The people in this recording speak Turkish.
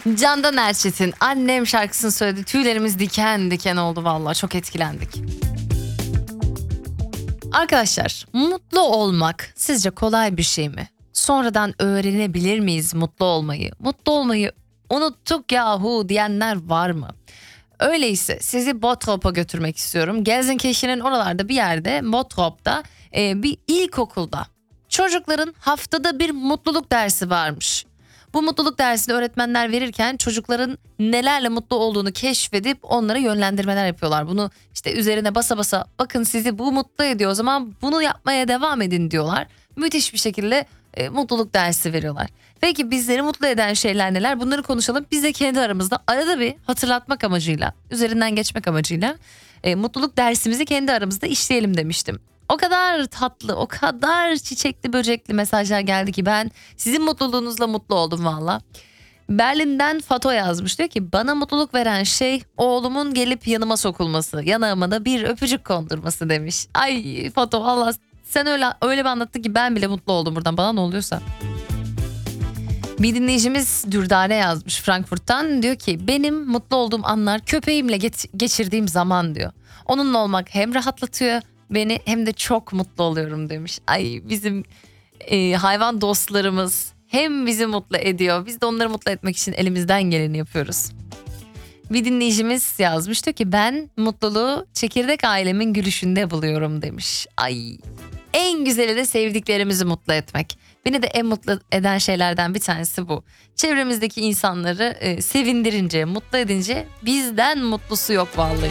Candan Erçetin annem şarkısını söyledi. Tüylerimiz diken diken oldu vallahi, çok etkilendik. Arkadaşlar, mutlu olmak sizce kolay bir şey mi? Sonradan öğrenebilir miyiz mutlu olmayı? Mutlu olmayı unuttuk yahu diyenler var mı? Öyleyse sizi Botrop'a götürmek istiyorum. Gelsenkirchen'in oralarda bir yerde, Botrop'ta bir ilkokulda çocukların haftada bir mutluluk dersi varmış. Bu mutluluk dersini öğretmenler verirken çocukların nelerle mutlu olduğunu keşfedip onlara yönlendirmeler yapıyorlar. Bunu işte üzerine basa basa, bakın sizi bu mutlu ediyor, o zaman bunu yapmaya devam edin diyorlar. Müthiş bir şekilde mutluluk dersi veriyorlar. Peki bizleri mutlu eden şeyler neler? Bunları konuşalım. Biz de kendi aramızda arada bir hatırlatmak amacıyla, üzerinden geçmek amacıyla mutluluk dersimizi kendi aramızda işleyelim demiştim. O kadar tatlı, o kadar çiçekli böcekli mesajlar geldi ki ben sizin mutluluğunuzla mutlu oldum valla. Berlin'den Fato yazmış, diyor ki bana mutluluk veren şey oğlumun gelip yanıma sokulması, yanağıma da bir öpücük kondurması demiş. Ay Fato, valla sen öyle bir anlattın ki ben bile mutlu oldum buradan, bana ne oluyorsa. Bir dinleyicimiz Dürdane yazmış Frankfurt'tan, diyor ki benim mutlu olduğum anlar köpeğimle geçirdiğim zaman diyor. Onunla olmak hem rahatlatıyor beni hem de çok mutlu oluyorum demiş. Ay bizim hayvan dostlarımız hem bizi mutlu ediyor, biz de onları mutlu etmek için elimizden geleni yapıyoruz. Bir dinleyicimiz yazmış, diyor ki ben mutluluğu çekirdek ailemin gülüşünde buluyorum demiş. Ay en güzeli de sevdiklerimizi mutlu etmek. Beni de en mutlu eden şeylerden bir tanesi bu. Çevremizdeki insanları sevindirince, mutlu edince bizden mutlusu yok vallahi.